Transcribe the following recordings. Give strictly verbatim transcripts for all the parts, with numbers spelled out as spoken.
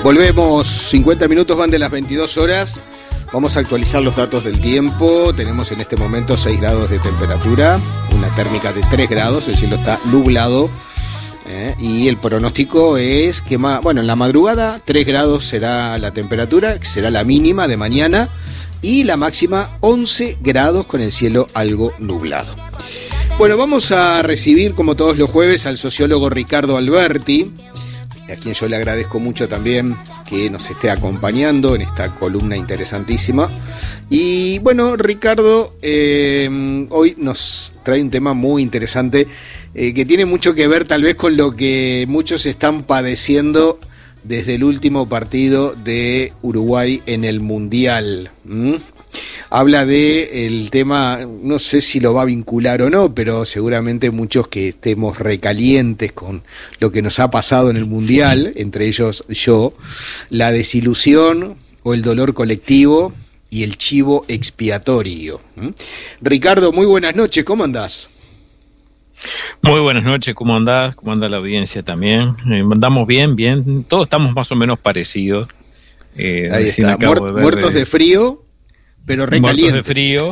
Volvemos, cincuenta minutos van de las veintidós horas. Vamos a actualizar los datos del tiempo. Tenemos en este momento seis grados de temperatura, una térmica de tres grados, el cielo está nublado. Eh, y el pronóstico es que, ma- bueno, en la madrugada tres grados será la temperatura, que será la mínima de mañana, y la máxima once grados con el cielo algo nublado. Bueno, vamos a recibir, como todos los jueves, al sociólogo Ricardo Alberti, a quien yo le agradezco mucho también que nos esté acompañando en esta columna interesantísima. Y bueno, Ricardo eh, hoy nos trae un tema muy interesante eh, que tiene mucho que ver tal vez con lo que muchos están padeciendo desde el último partido de Uruguay en el Mundial. ¿Mm? Habla de el tema, no sé si lo va a vincular o no, pero seguramente muchos que estemos recalientes con lo que nos ha pasado en el Mundial, entre ellos yo, la desilusión o el dolor colectivo y el chivo expiatorio. ¿Mm? Ricardo, muy buenas noches, ¿cómo andás? Muy buenas noches, ¿cómo andás? ¿Cómo anda la audiencia también? Eh, andamos bien, bien, todos estamos más o menos parecidos. Eh, Ahí está, Muer- de muertos de, de frío. Pero recalientes. Muertos de frío.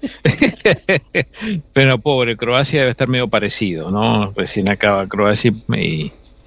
Pero pobre, Croacia debe estar medio parecido, ¿no? Recién acaba Croacia y...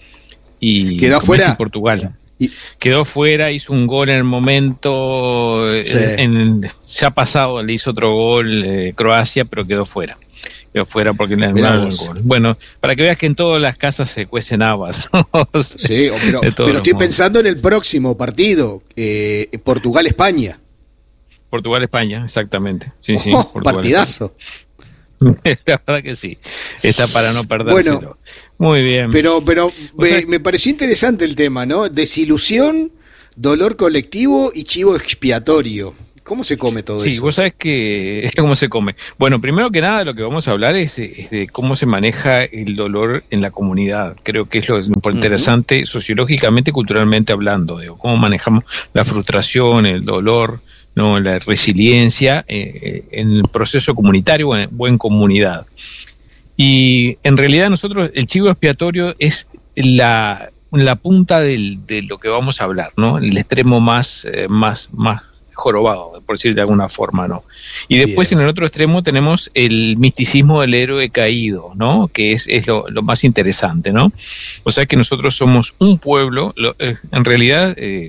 y ¿Quedó afuera? Portugal. Y... Quedó afuera, hizo un gol en el momento... Sí. En, en, ya pasado le hizo otro gol eh, Croacia, pero quedó fuera. Quedó fuera porque le anularon el gol. Bueno, para que veas que en todas las casas se cuecen habas, ¿no? Sí, pero, pero estoy pensando en el próximo partido, eh, Portugal-España. Portugal-España, exactamente. Sí, sí, oh, partidazo. La verdad que sí. Está para no perdérselo. Bueno, muy bien. Pero, pero me, sea, me pareció interesante el tema, ¿no? Desilusión, dolor colectivo y chivo expiatorio. ¿Cómo se come todo sí, eso? Sí, vos sabés que... ¿Cómo se come? Bueno, primero que nada lo que vamos a hablar es de, es de cómo se maneja el dolor en la comunidad. Creo que es lo interesante uh-huh. sociológicamente y culturalmente hablando. De cómo manejamos la frustración, el dolor... no la resiliencia eh, en el proceso comunitario o en, o en comunidad. Y en realidad nosotros, el chivo expiatorio es la, la punta del, de lo que vamos a hablar, ¿no? El extremo más, eh, más, más jorobado, por decir de alguna forma, ¿no? Y después Bien. En el otro extremo tenemos el misticismo del héroe caído, ¿no? Que es, es lo, lo más interesante, ¿no? O sea que nosotros somos un pueblo, lo, eh, en realidad... Eh,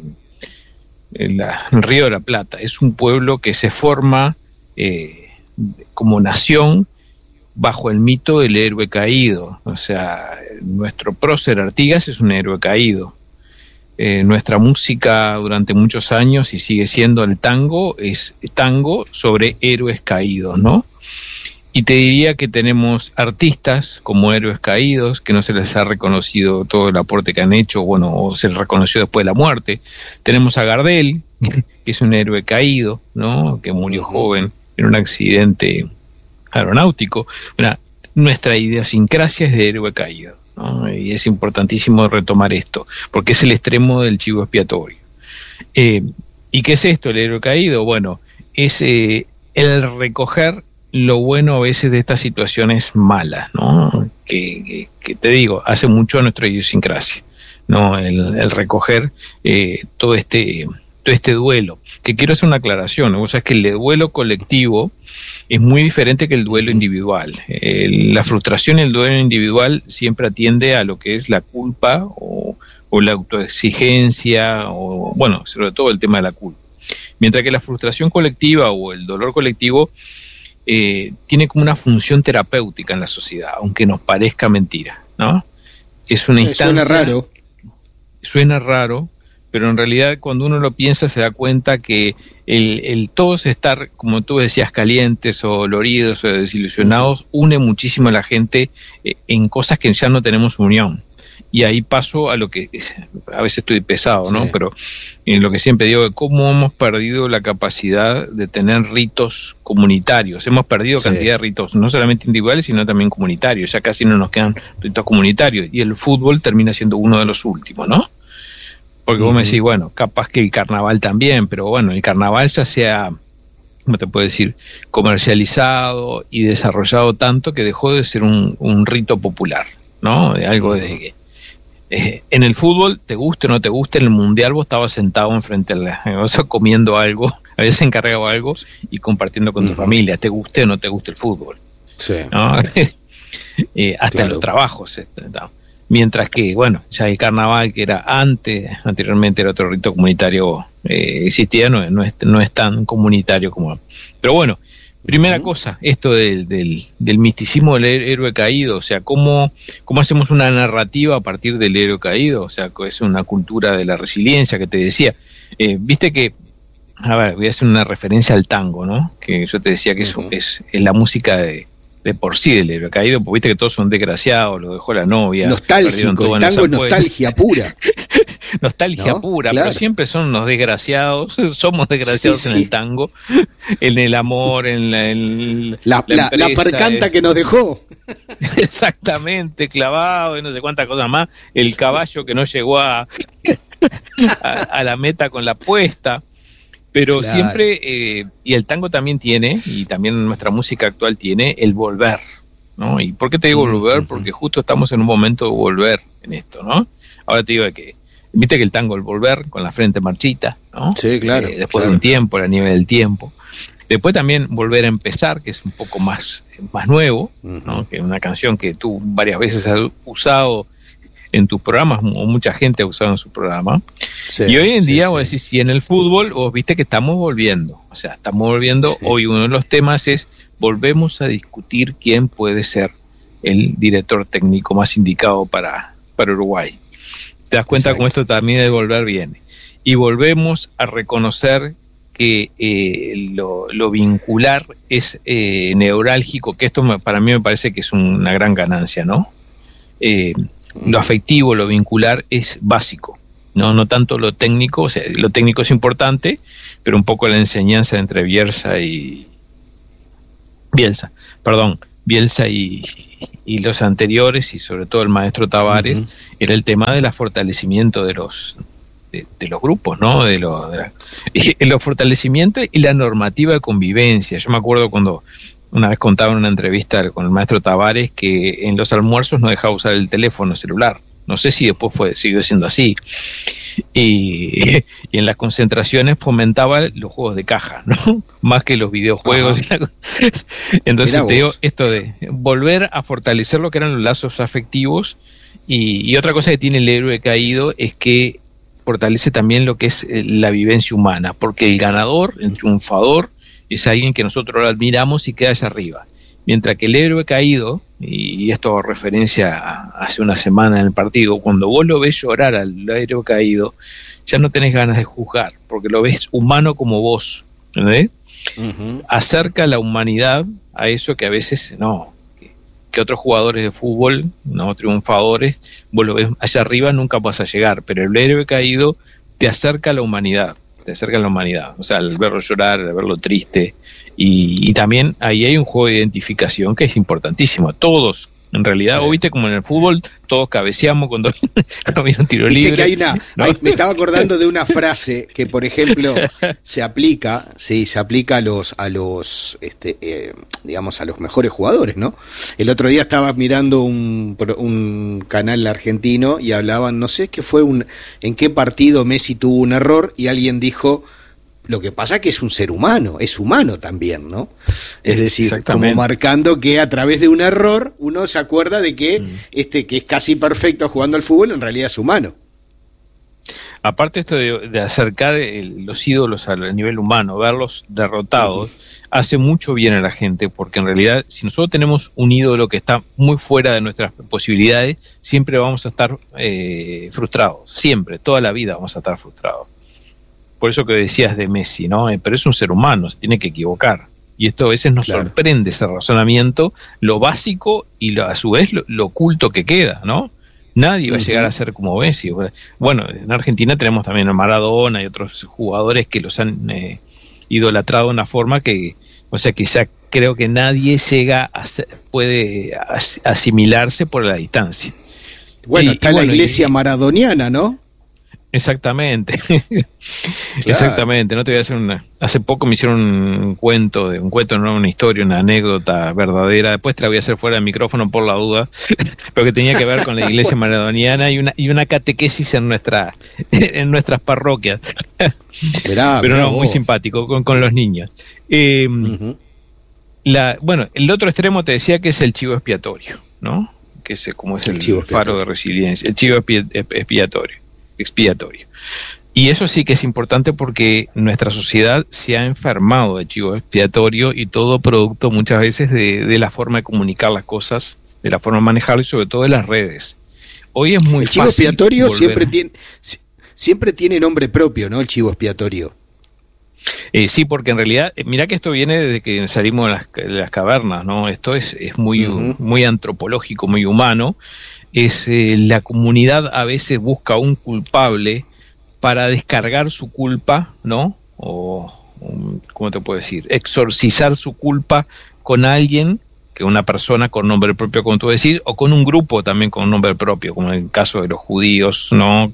El, el Río de la Plata es un pueblo que se forma eh, como nación bajo el mito del héroe caído. O sea, nuestro prócer Artigas es un héroe caído. Eh, nuestra música durante muchos años, y sigue siendo el tango, es tango sobre héroes caídos, ¿no? Y te diría que tenemos artistas como héroes caídos, que no se les ha reconocido todo el aporte que han hecho, bueno, o se les reconoció después de la muerte. Tenemos a Gardel, que es un héroe caído, ¿no? Que murió joven en un accidente aeronáutico. Bueno, nuestra idiosincrasia es de héroe caído, ¿no? Y es importantísimo retomar esto, porque es el extremo del chivo expiatorio. Eh, ¿Y qué es esto, el héroe caído? Bueno, es eh, el recoger lo bueno a veces de estas situaciones malas, ¿no? Que, que, que te digo, hace mucho a nuestra idiosincrasia, ¿no? El, el recoger eh, todo este todo este duelo. Que quiero hacer una aclaración, ¿no? O sea, es que el duelo colectivo es muy diferente que el duelo individual. El, la frustración y el duelo individual siempre atiende a lo que es la culpa o, o la autoexigencia, o bueno, sobre todo el tema de la culpa. Mientras que la frustración colectiva o el dolor colectivo Eh, tiene como una función terapéutica en la sociedad, aunque nos parezca mentira, ¿no? Es una instancia... Suena raro. Suena raro, pero en realidad cuando uno lo piensa se da cuenta que el, el todos estar, como tú decías, calientes o doloridos o desilusionados, une muchísimo a la gente eh, en cosas que ya no tenemos unión. Y ahí paso a lo que, a veces estoy pesado, ¿no? Sí. Pero en lo que siempre digo, cómo hemos perdido la capacidad de tener ritos comunitarios. Hemos perdido sí. cantidad de ritos, no solamente individuales, sino también comunitarios. Ya casi no nos quedan ritos comunitarios. Y el fútbol termina siendo uno de los últimos, ¿no? Porque uh-huh. vos me decís, bueno, capaz que el carnaval también, pero bueno, el carnaval ya sea, ¿cómo te puedo decir?, comercializado y desarrollado tanto que dejó de ser un, un rito popular, ¿no? De algo de que Eh, en el fútbol, te guste o no te guste, en el mundial vos estabas sentado enfrente a la negocio comiendo algo, a veces encargado algo y compartiendo con tu uh-huh. familia, te guste o no te guste el fútbol. Sí. ¿No? eh, hasta claro. en los trabajos. ¿no? Mientras que, bueno, ya el carnaval, que era antes, anteriormente era otro rito comunitario, eh, existía, no, no, es, no es tan comunitario como... Pero bueno, primera uh-huh. cosa, esto del, del, del misticismo del héroe caído, o sea, ¿cómo, cómo hacemos una narrativa a partir del héroe caído? O sea, es una cultura de la resiliencia que te decía. Eh, Viste que, a ver, voy a hacer una referencia al tango, ¿no? Que yo te decía que uh-huh. es, es la música de, de por sí del héroe caído, porque viste que todos son desgraciados, lo dejó la novia. Nostálgico, el tango es nostalgia pura. Nostalgia ¿no? pura, claro. Pero siempre son unos desgraciados, somos desgraciados sí, sí. en el tango, en el amor, en la, en la, la, la, la percanta eh. que nos dejó. Exactamente, clavado y no sé cuántas cosas más, el sí. caballo que no llegó a, a, a la meta con la apuesta, pero claro. siempre, eh, y el tango también tiene, y también nuestra música actual tiene, el volver, ¿no? ¿Y por qué te digo uh-huh. volver? Porque justo estamos en un momento de volver en esto, ¿no? Ahora te digo que viste que el tango, el volver, con la frente marchita, ¿no? Sí, claro. Eh, después claro. de un tiempo, a nivel del tiempo. Después también volver a empezar, que es un poco más, más nuevo, uh-huh. ¿no? Que es una canción que tú varias veces has usado en tus programas, o mucha gente ha usado en su programa. Sí, y hoy en sí, día, sí. vos decís, si en el fútbol, vos viste que estamos volviendo. O sea, estamos volviendo. Sí. Hoy uno de los temas es, volvemos a discutir quién puede ser el director técnico más indicado para, para Uruguay. Te das cuenta cómo esto también de volver viene. Y volvemos a reconocer que eh, lo, lo vincular es eh, neurálgico, que esto me, para mí me parece que es una gran ganancia, ¿no? Eh, lo afectivo, lo vincular es básico, no, no tanto lo técnico, o sea, lo técnico es importante, pero un poco la enseñanza entre Bielsa y... Bielsa, perdón, Bielsa y... y los anteriores, y sobre todo el maestro Tavares, uh-huh. era el tema del fortalecimiento de los de, de los grupos, ¿no? De los de la, y, los fortalecimientos y la normativa de convivencia. Yo me acuerdo cuando una vez contaba en una entrevista con el maestro Tavares que en los almuerzos no dejaba usar el teléfono celular. No sé si después fue siguió siendo así. Y, y en las concentraciones fomentaba los juegos de caja, ¿no? Más que los videojuegos. Y la... Entonces te digo, esto de volver a fortalecer lo que eran los lazos afectivos. Y, y otra cosa que tiene el héroe caído es que fortalece también lo que es la vivencia humana, porque el ganador, el triunfador, es alguien que nosotros lo admiramos y queda allá arriba. Mientras que el héroe caído, y esto referencia a hace una semana en el partido, cuando vos lo ves llorar al héroe caído, ya no tenés ganas de juzgar, porque lo ves humano como vos, ¿entendés? Uh-huh. Acerca la humanidad a eso que a veces no, que, que otros jugadores de fútbol, no triunfadores, vos lo ves allá arriba, nunca vas a llegar, pero el héroe caído te acerca a la humanidad, te acerca a la humanidad, o sea, al verlo llorar, al verlo triste. Y, y también ahí hay un juego de identificación que es importantísimo. Todos, en realidad, sí. viste como en el fútbol, todos cabeceamos cuando, cuando viene un tiro libre. Que hay una, ¿no? hay, me estaba acordando de una frase que, por ejemplo, se aplica, sí, se aplica a los, a los, este, eh, digamos, a los mejores jugadores, ¿no? El otro día estaba mirando un, un canal argentino y hablaban, no sé qué fue un, en qué partido Messi tuvo un error y alguien dijo. Lo que pasa es que es un ser humano, es humano también, ¿no? Es decir, como marcando que a través de un error uno se acuerda de que mm. este que es casi perfecto jugando al fútbol en realidad es humano. Aparte esto de, de acercar el, los ídolos al nivel humano, verlos derrotados, uh-huh. hace mucho bien a la gente, porque en realidad si nosotros tenemos un ídolo que está muy fuera de nuestras posibilidades, siempre vamos a estar eh, frustrados, siempre, toda la vida vamos a estar frustrados. Por eso que decías de Messi, ¿no? Eh, pero es un ser humano, se tiene que equivocar. Y esto a veces nos claro. sorprende ese razonamiento, lo básico y lo, a su vez lo, lo oculto que queda, ¿no? Nadie va uh-huh. a llegar a ser como Messi. Bueno, en Argentina tenemos también a Maradona y otros jugadores que los han eh, idolatrado de una forma que, o sea, quizá creo que nadie llega a ser, puede as, asimilarse por la distancia. Bueno, y, está y, la bueno, iglesia y, maradoniana, ¿no? Exactamente, Claro. exactamente. No te voy a hacer una. Hace poco me hicieron un cuento, de un cuento, no una historia, una anécdota verdadera. Después te la voy a hacer fuera del micrófono por la duda, pero que tenía que ver con la iglesia maradoniana y una y una catequesis en nuestra en nuestras parroquias. Mirá, Pero mirá no, muy vos. simpático con, con los niños. Eh, Ujú. la, bueno, el otro extremo te decía que es el chivo expiatorio, ¿no? Que es como es El el, chivo faro expiatorio. de resiliencia, el chivo expi- expiatorio, expiatorio. Y eso sí que es importante porque nuestra sociedad se ha enfermado de chivo expiatorio y todo producto muchas veces de, de la forma de comunicar las cosas, de la forma de manejarlo y sobre todo de las redes. Hoy es muy El chivo fácil expiatorio volver- siempre tiene, si- siempre tiene nombre propio, ¿no? El chivo expiatorio. Eh, sí, porque en realidad, eh, mira que esto viene desde que salimos de las, de las cavernas, ¿no? Esto es, es muy, Ujú. muy antropológico, muy humano. Es eh, la comunidad a veces busca un culpable para descargar su culpa, ¿no? O, um, ¿cómo te puedo decir? Exorcizar su culpa con alguien, que una persona con nombre propio, como tú decís, o con un grupo también con nombre propio, como en el caso de los judíos, ¿no?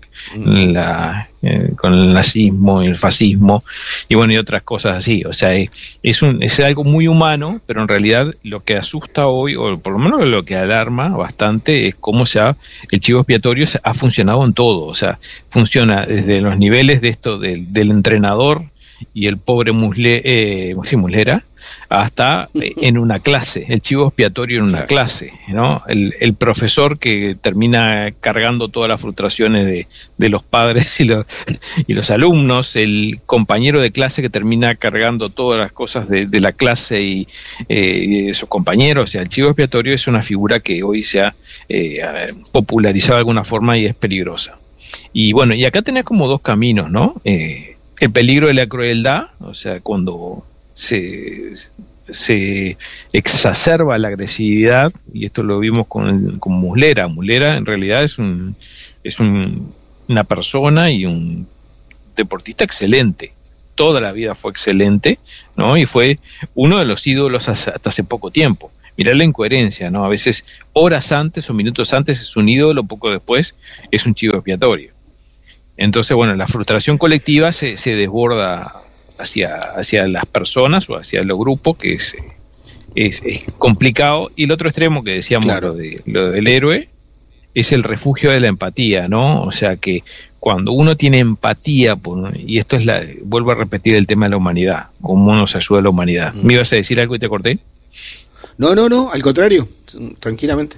La, eh, con el nazismo, el fascismo, y bueno, y otras cosas así. O sea, es, es, un, es algo muy humano, pero en realidad lo que asusta hoy, o por lo menos lo que alarma bastante, es cómo se ha, el chivo expiatorio se ha funcionado en todo. O sea, funciona desde los niveles de esto del, del entrenador y el pobre musle, eh, sí, muslera, hasta eh, en una clase, el chivo expiatorio en una Claro. clase, ¿no? El, el profesor que termina cargando todas las frustraciones de, de los padres y los, y los alumnos, el compañero de clase que termina cargando todas las cosas de, de la clase y, eh, y de sus compañeros. O sea, el chivo expiatorio es una figura que hoy se ha eh, popularizado de alguna forma y es peligrosa. Y bueno, y acá tenés como dos caminos, ¿no? Eh, el peligro de la crueldad, o sea, cuando se, se exacerba la agresividad, y esto lo vimos con, con Muslera. Muslera en realidad es un es un, una persona y un deportista excelente. Toda la vida fue excelente, ¿no? Y fue uno de los ídolos hasta hace poco tiempo. Mirá la incoherencia, ¿no? A veces horas antes o minutos antes es un ídolo, poco después es un chivo expiatorio. Entonces, bueno, la frustración colectiva se, se desborda hacia, hacia las personas o hacia los grupos, que es, es, es complicado. Y el otro extremo que decíamos, Claro. lo, de, lo del héroe, es el refugio de la empatía, ¿no? O sea que cuando uno tiene empatía, por, y esto es la, vuelvo a repetir el tema de la humanidad, cómo nos ayuda la humanidad. Mm. ¿Me ibas a decir algo y te corté? No, no, no, al contrario, tranquilamente.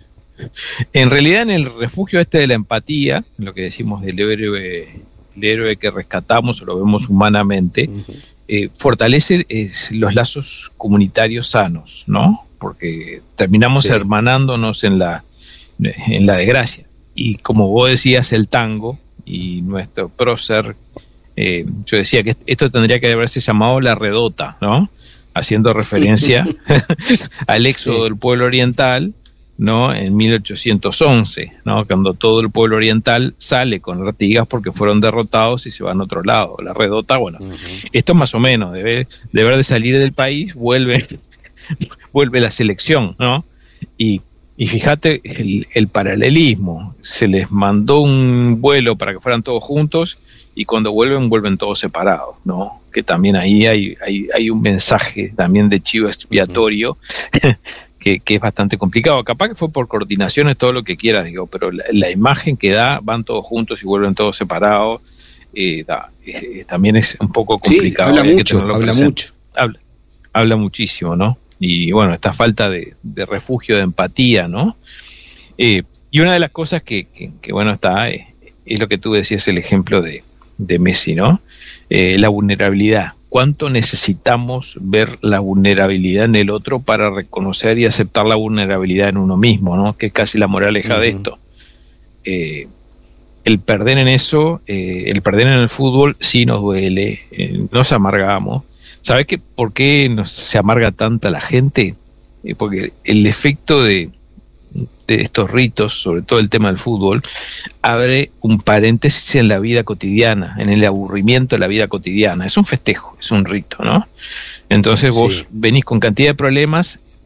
En realidad, en el refugio este de la empatía, lo que decimos del héroe, el héroe que rescatamos o lo vemos humanamente, Ujú. eh, fortalece es, los lazos comunitarios sanos, ¿no? Porque terminamos Sí. hermanándonos en la, en la desgracia. Y como vos decías, el tango y nuestro prócer, eh, yo decía que esto tendría que haberse llamado la redota, ¿no? Haciendo referencia al éxodo Sí. del pueblo oriental, ¿no? En mil ochocientos once, ¿no? Cuando todo el pueblo oriental sale con Artigas porque fueron derrotados y se van a otro lado. La redota, bueno, Ujú. esto más o menos, debe, deber de salir del país, vuelve, vuelve la selección, ¿no? Y, y fíjate el, el paralelismo, se les mandó un vuelo para que fueran todos juntos y cuando vuelven, vuelven todos separados, ¿no? Que también ahí hay, hay, hay un mensaje también de chivo expiatorio, uh-huh. Que, que es bastante complicado. Capaz que fue por coordinaciones, todo lo que quieras, digo, pero la, la imagen que da, van todos juntos y vuelven todos separados, eh, da, eh, también es un poco complicado. Sí, habla Hay mucho, que habla presente. mucho. Habla, habla muchísimo, ¿no? Y bueno, esta falta de, de refugio, de empatía, ¿no? Eh, y una de las cosas que, que, que bueno, está, eh, es lo que tú decías, el ejemplo de, de Messi, ¿no? Eh, la vulnerabilidad. ¿Cuánto necesitamos ver la vulnerabilidad en el otro para reconocer y aceptar la vulnerabilidad en uno mismo, ¿no? Que es casi la moraleja uh-huh. de esto. Eh, el perder en eso, eh, el perder en el fútbol sí nos duele, eh, nos amargamos. ¿Sabes qué, por qué nos, se amarga tanta la gente? Eh, porque el efecto de, de estos ritos, sobre todo el tema del fútbol, abre un paréntesis en la vida cotidiana, en el aburrimiento de la vida cotidiana. Es un festejo, es un rito, ¿no? Entonces vos sí. venís con cantidad de problemas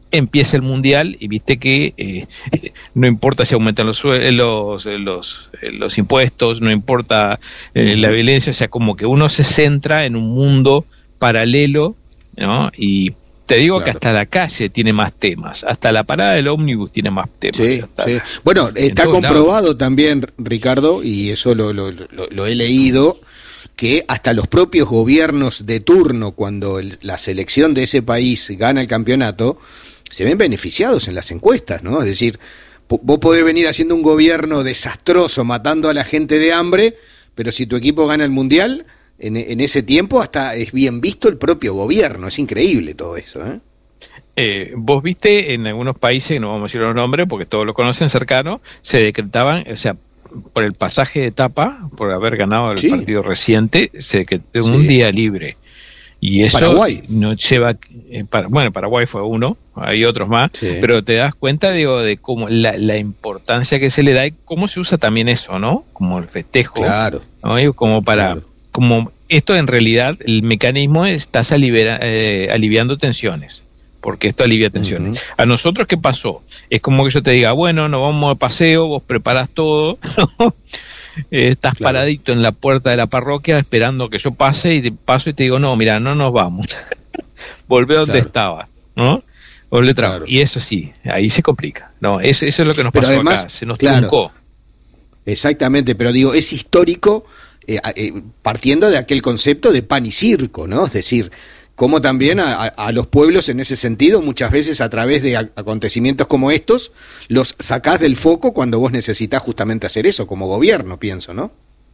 empieza el mundial y viste que eh, no importa si aumentan los los los, los impuestos, no importa eh, la violencia, o sea, como que uno se centra en un mundo paralelo, ¿no? Y te digo claro. que hasta la calle tiene más temas, hasta la parada del ómnibus tiene más temas. Sí, sí. Bueno, está comprobado lados. también, Ricardo, y eso lo, lo, lo, lo he leído, que hasta los propios gobiernos de turno, cuando el, la selección de ese país gana el campeonato, se ven beneficiados en las encuestas, ¿no? Es decir, vos podés venir haciendo un gobierno desastroso, matando a la gente de hambre, pero si tu equipo gana el mundial, en, en ese tiempo hasta es bien visto el propio gobierno. Es increíble todo eso, ¿eh? Eh, vos viste en algunos países, no vamos a decir los nombres porque todos lo conocen cercanos, se decretaban, o sea, por el pasaje de etapa, por haber ganado el sí. partido reciente, se decretó sí. un día libre. Y eso Paraguay. no lleva, eh, para, bueno, Paraguay fue uno, hay otros más, sí. pero te das cuenta, digo, de cómo la, la importancia que se le da y cómo se usa también eso, ¿no? Como el festejo, claro. ¿no? Y como para, claro. como esto en realidad, el mecanismo estás alivia, eh, aliviando tensiones, porque esto alivia tensiones. Uh-huh. A nosotros, ¿qué pasó? Es como que yo te diga, bueno, nos vamos de paseo, vos preparás todo, ¿no? Eh, estás claro. paradito en la puerta de la parroquia esperando que yo pase y te paso y te digo, no, mira, no nos vamos. Volvé donde claro. estaba, ¿no? Volvé claro. Y eso sí, ahí se complica. No, eso, eso es lo que nos pero pasó además, acá, se nos claro, truncó. Exactamente, pero digo, es histórico eh, eh, partiendo de aquel concepto de pan y circo, ¿no? Es decir, como también a, a los pueblos en ese sentido, muchas veces a través de acontecimientos como estos, los sacás del foco cuando vos necesitás justamente hacer eso, como gobierno, pienso, ¿no?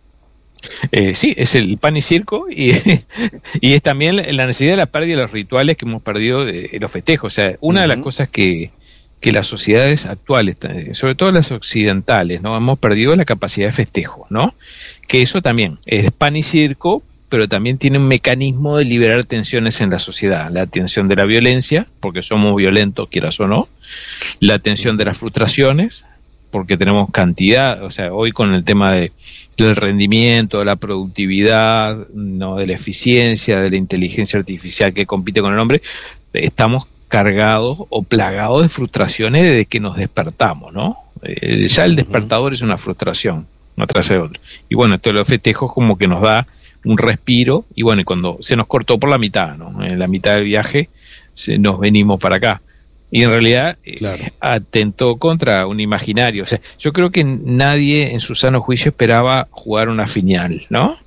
Eh, sí, es el pan y circo, y, y es también la necesidad de la pérdida de los rituales que hemos perdido de, de los festejos. O sea, una uh-huh. de las cosas que, que las sociedades actuales, sobre todo las occidentales, ¿no? Hemos perdido la capacidad de festejo, ¿no? Que eso también es pan y circo, pero también tiene un mecanismo de liberar tensiones en la sociedad, la tensión de la violencia, porque somos violentos, quieras o no, la tensión de las frustraciones, porque tenemos cantidad, o sea, hoy con el tema de, del rendimiento, de la productividad, no, de la eficiencia, de la inteligencia artificial que compite con el hombre, estamos cargados o plagados de frustraciones desde que nos despertamos, ¿no? Eh, ya el despertador es una frustración, una tras de otra. Y bueno, esto de los festejos como que nos da un respiro, y bueno, y cuando se nos cortó por la mitad, ¿no? En la mitad del viaje se, nos venimos para acá. Y en realidad claro. eh, atentó contra un imaginario. O sea, yo creo que nadie en su sano juicio esperaba jugar una final, ¿no?